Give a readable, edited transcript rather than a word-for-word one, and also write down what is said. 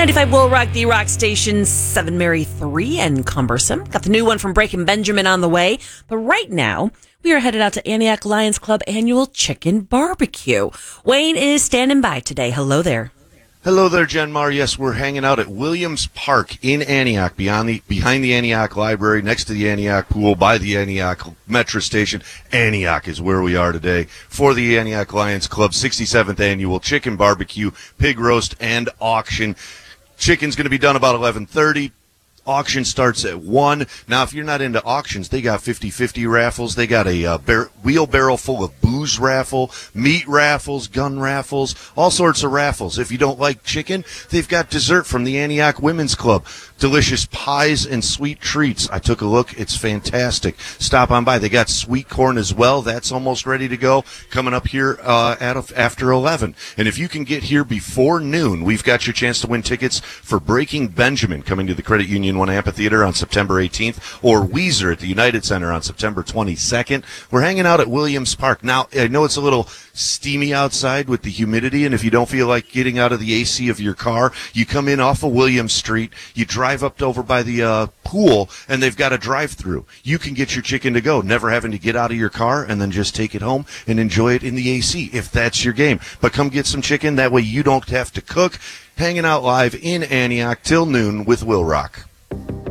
95 Will Rock, the rock station, 7 Mary 3 and Cumbersome. Got the new one from Breaking Benjamin on the way. But right now, we are headed out to Antioch Lions Club annual chicken barbecue. Wayne is standing by today. Hello there. Hello there, Jen Mar. Yes, we're hanging out at Williams Park in Antioch, behind the Antioch Library, next to the Antioch Pool, by the Antioch Metro Station. Antioch is where we are today for the Antioch Lions Club 67th Annual Chicken Barbecue, Pig Roast, and Auction. Chicken's going to be done about 11:30. Auction starts at 1. Now, if you're not into auctions, they got 50-50 raffles. They got a wheelbarrow full of booze raffle, meat raffles, gun raffles, all sorts of raffles. If you don't like chicken, they've got dessert from the Antioch Women's Club. Delicious pies and sweet treats. I took a look. It's fantastic. Stop on by. They got sweet corn as well. That's almost ready to go. Coming up here after 11. And if you can get here before noon, we've got your chance to win tickets for Breaking Benjamin coming to the Credit Union One Amphitheater on September 18th, or Weezer at the United Center on September 22nd. We're hanging out at Williams Park. Now, I know it's a little steamy outside with the humidity, and if you don't feel like getting out of the AC of your car, you come in off of Williams Street, you drive up over by the pool, and they've got a drive-through. You can get your chicken to go, never having to get out of your car and then just take it home and enjoy it in the AC if that's your game. But come get some chicken. That way you don't have to cook. Hanging out live in Antioch till noon with Will Rock.